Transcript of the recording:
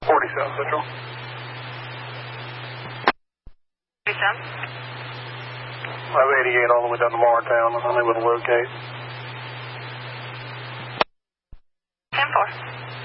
40 South Central. 37. I have 88 all the way down to Morristown. I'm unable to locate. 10-4.